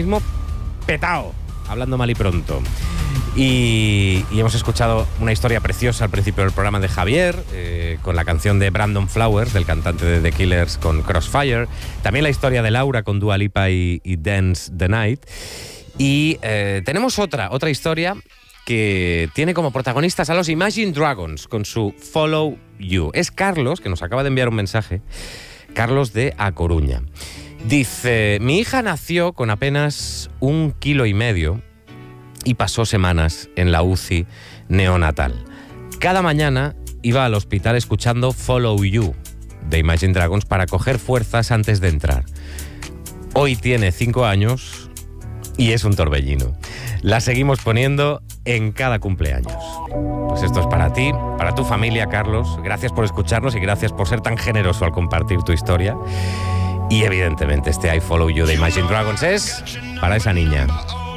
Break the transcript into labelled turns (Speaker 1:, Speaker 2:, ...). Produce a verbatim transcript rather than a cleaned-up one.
Speaker 1: mismo petao, hablando mal y pronto. Y, y hemos escuchado una historia preciosa al principio del programa de Javier, eh, con la canción de Brandon Flowers, del cantante de The Killers, con Crossfire. También la historia de Laura con Dua Lipa y, y Dance the Night. Y eh, tenemos otra, otra historia que tiene como protagonistas a los Imagine Dragons con su Follow You. Es Carlos, que nos acaba de enviar un mensaje, Carlos de A Coruña. Dice, mi hija nació con apenas un kilo y medio y pasó semanas en la U C I neonatal. Cada mañana iba al hospital escuchando Follow You de Imagine Dragons para coger fuerzas antes de entrar. Hoy tiene cinco años y es un torbellino. La seguimos poniendo en cada cumpleaños. Pues esto es para ti, para tu familia, Carlos. Gracias por escucharnos y gracias por ser tan generoso al compartir tu historia. Y evidentemente este I Follow You de Imagine Dragons es para esa niña.